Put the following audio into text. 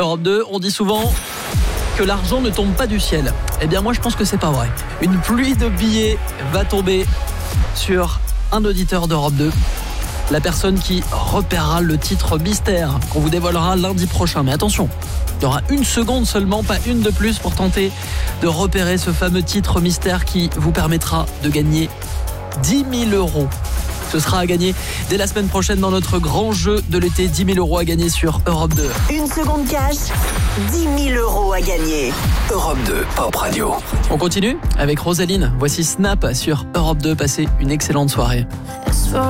Europe 2, on dit souvent que l'argent ne tombe pas du ciel. Eh bien moi je pense que c'est pas vrai. Une pluie de billets va tomber sur un auditeur d'Europe 2. La personne qui repérera le titre mystère qu'on vous dévoilera lundi prochain. Mais attention, il y aura 1 seconde seulement, pas une de plus, pour tenter de repérer ce fameux titre mystère qui vous permettra de gagner 10 000 €. Ce sera à gagner dès la semaine prochaine dans notre grand jeu de l'été. 10 000 € à gagner sur Europe 2. 1 seconde cash, 10 000 € à gagner. Europe 2, Pop Radio. On continue avec Rosaline. Voici Snap sur Europe 2. Passez une excellente soirée.